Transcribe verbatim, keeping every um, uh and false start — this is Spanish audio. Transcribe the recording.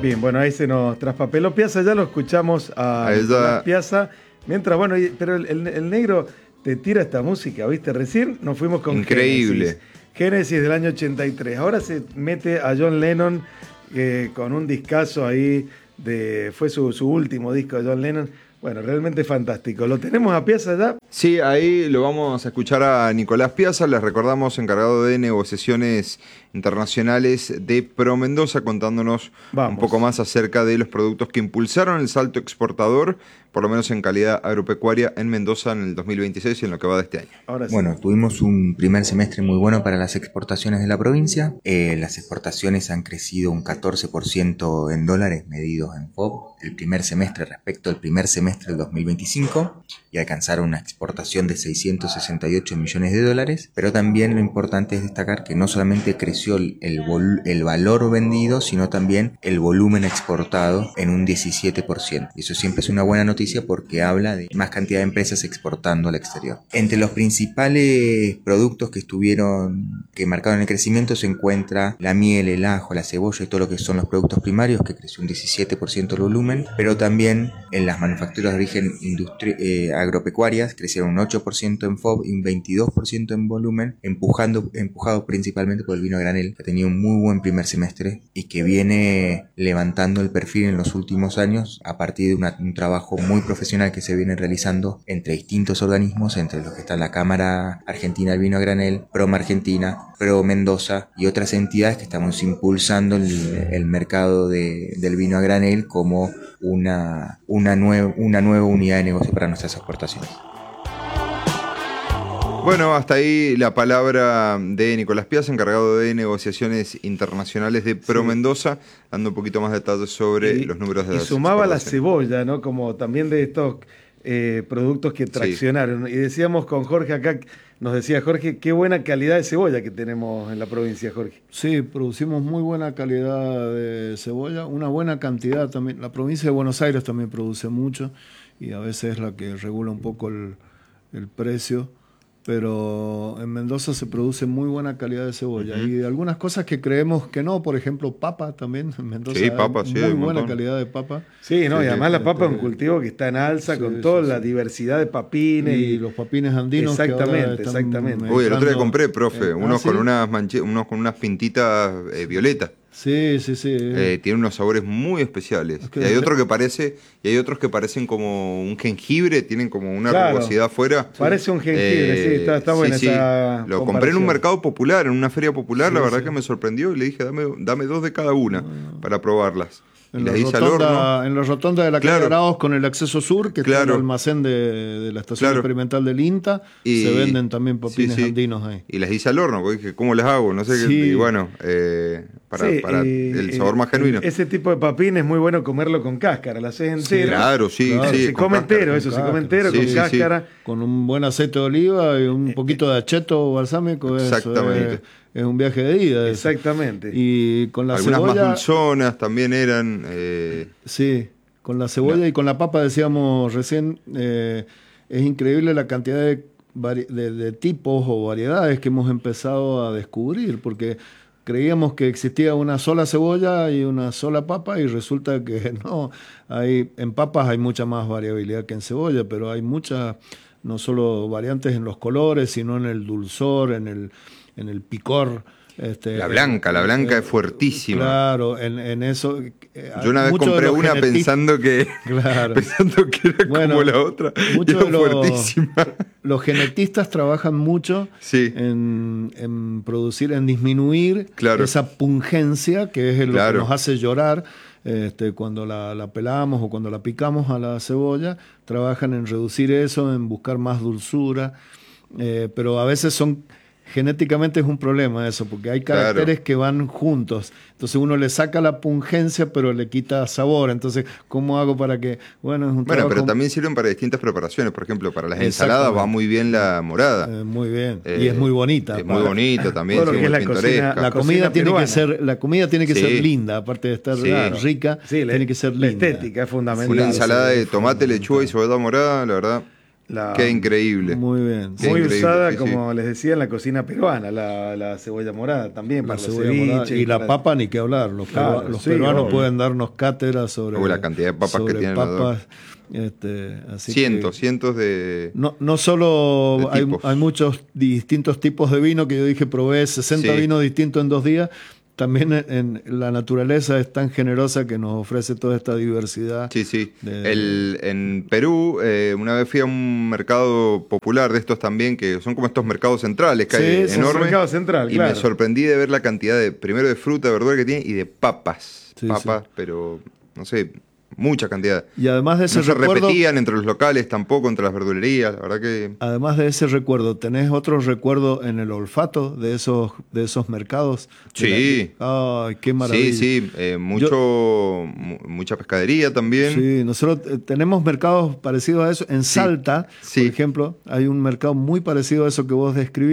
Bien, bueno, ahí se nos traspapeló Piazza, ya lo escuchamos a Ella... Piazza. Mientras, bueno, pero el, el, el negro te tira esta música, ¿viste? Recién nos fuimos con Increíble. Génesis. Génesis del año ochenta y tres. Ahora se mete a John Lennon eh, con un discazo ahí, de, fue su, su último disco de John Lennon. Bueno, realmente fantástico. ¿Lo tenemos a Piazza ya? Sí, ahí lo vamos a escuchar a Nicolás Piazza, les recordamos, encargado de negociaciones internacionales de Pro Mendoza, contándonos vamos. un poco más acerca de los productos que impulsaron el salto exportador, por lo menos en calidad agropecuaria, en Mendoza en el dos mil veintiséis y en lo que va de este año. Ahora sí. Bueno, tuvimos un primer semestre muy bueno para las exportaciones de la provincia. Eh, las exportaciones han crecido un catorce por ciento en dólares medidos en F O B el primer semestre respecto al primer semestre del dos mil veinticinco y alcanzaron una exportación de seiscientos sesenta y ocho millones de dólares, pero también lo importante es destacar que no solamente creció el, el, vol, el valor vendido, sino también el volumen exportado en un diecisiete por ciento. Y eso siempre es una buena noticia porque habla de más cantidad de empresas exportando al exterior. Entre los principales productos que estuvieron, que marcaron el crecimiento se encuentra la miel, el ajo, la cebolla y todo lo que son los productos primarios, que creció un diecisiete por ciento el volumen, pero también en las manufacturas de origen industri- eh, agropecuarias crecieron un ocho por ciento en F O B y un veintidós por ciento en volumen, empujando, empujado principalmente por el vino a granel, que tenía un muy buen primer semestre y que viene levantando el perfil en los últimos años a partir de una, un trabajo muy profesional que se viene realizando entre distintos organismos, entre los que está la Cámara Argentina del Vino a Granel, Proma Argentina, Pro Mendoza y otras entidades que estamos impulsando el, el mercado de, del vino a granel como una, una, nueva, una nueva unidad de negocio para nuestras exportaciones. Bueno, hasta ahí la palabra de Nicolás Piazza, encargado de negociaciones internacionales de Pro sí. Mendoza, dando un poquito más de detalles sobre y, los números de y las sumaba la cebolla, ¿no? Como también de estos eh, productos que traccionaron. Sí. Y decíamos con Jorge acá, nos decía Jorge, qué buena calidad de cebolla que tenemos en la provincia, Jorge. Sí, producimos muy buena calidad de cebolla, una buena cantidad también. La provincia de Buenos Aires también produce mucho y a veces es la que regula un poco el, el precio. Pero en Mendoza se produce muy buena calidad de cebolla. Uh-huh. Y algunas cosas que creemos que no, por ejemplo, papa también. En Mendoza sí, papa, hay sí, muy hay buena montón. calidad de papa. Sí, no, sí, y además la papa es este, un cultivo que está en alza sí, con sí, toda sí. la diversidad de papines. Y, y los papines andinos. Exactamente, que exactamente. Uy, el otro día compré, profe, eh, unos, ¿ah, sí? con unas manche- unos con unas pintitas eh, violetas. Sí, sí, sí. Eh, tiene unos sabores muy especiales. Es que y hay otros que parece, y hay otros que parecen como un jengibre, tienen como una claro, rugosidad afuera. Parece un jengibre, eh, sí, está, está buena sí, esa sí. Lo compré en un mercado popular, en una feria popular, sí, la verdad sí. que me sorprendió y le dije, dame, dame dos de cada una no. para probarlas. En la, rotonda, en la rotonda de la calle claro. Araos con el acceso sur, que claro. está en el almacén de, de la estación claro. experimental del INTA, y se venden también papines sí, sí. andinos ahí. Y las hice al horno, porque dije, ¿cómo las hago? No sé, sí. qué, y bueno, eh, para, sí, para eh, el sabor eh, más genuino. Ese tipo de papines es muy bueno comerlo con cáscara, la haces entera. Sí, claro, sí, claro, sí. Se come cáscara, entero, eso, se come entero sí, con sí, cáscara. Sí. Con un buen aceite de oliva y un poquito de acheto balsámico. Exactamente. Eso, eh, es un viaje de ida. Exactamente. Y con la Algunas cebolla, más dulzonas también eran. Eh... Sí, con la cebolla no. y con la papa decíamos recién, eh, es increíble la cantidad de, de, de tipos o variedades que hemos empezado a descubrir, porque creíamos que existía una sola cebolla y una sola papa y resulta que no. Hay, en papas hay mucha más variabilidad que en cebolla, pero hay muchas, no solo variantes en los colores, sino en el dulzor, en el... en el picor. Este, la blanca, la blanca eh, es fuertísima. Claro, en, en eso... Eh, Yo una vez compré una genetic... pensando que claro. pensando que era bueno, como la otra. Muchos era de los, fuertísima. Los genetistas trabajan mucho sí. en, en producir, en disminuir claro. esa pungencia que es lo claro. que nos hace llorar. Este, cuando la, la pelamos o cuando la picamos a la cebolla, trabajan en reducir eso, en buscar más dulzura, eh, pero a veces son... Genéticamente es un problema eso, porque hay caracteres claro. que van juntos. Entonces uno le saca la pungencia, pero le quita sabor. Entonces, ¿cómo hago para que...? Bueno, es un bueno trabajo... pero también sirven para distintas preparaciones. Por ejemplo, para las ensaladas va muy bien la morada. Eh, muy bien. Eh, y es muy bonita. Es para... muy bonita también. Bueno, sí, es la pintoresca. Cocina, la, comida tiene que ser, la comida tiene que sí. ser linda, aparte de estar sí. rica, sí, tiene la, que ser linda. La estética es fundamental. Una ensalada de tomate, lechuga y cebolla morada, la verdad... La, Qué increíble. Muy bien. Muy increíble, usada, sí, como sí. les decía, en la cocina peruana, la, la cebolla morada también, La para los cebolla morada ceviches. y la para- papa ni que hablar. Los, Claro, perua- los sí, peruanos obvio. pueden darnos cátedras sobre, Uy, la cantidad de papas que sobre tienen los dos. papas. Este, así Cientos, que cientos de... no, no solo de hay, tipos. hay muchos distintos tipos de vino, que yo dije probé sesenta Sí. vinos distintos en dos días. También en, en la naturaleza es tan generosa que nos ofrece toda esta diversidad. Sí, sí. de- El, en Perú, eh, una vez fui a un mercado popular de estos también, que son como estos mercados centrales que Sí, hay es un enormes. mercado central, y claro. me sorprendí de ver la cantidad de, primero de fruta, de verdura que tiene y de papas. Sí, papas, sí. pero no sé, mucha cantidad. Y además de ese No se recuerdo, repetían entre los locales tampoco, entre las verdulerías, la verdad que... además de ese recuerdo, ¿tenés otro recuerdo en el olfato de esos, de esos mercados? De Sí. la- ay, qué maravilla. Sí, sí, eh, mucho, mu- mucha pescadería también. Sí, nosotros eh, tenemos mercados parecidos a eso. En Salta, sí. por ejemplo, hay un mercado muy parecido a eso que vos describís.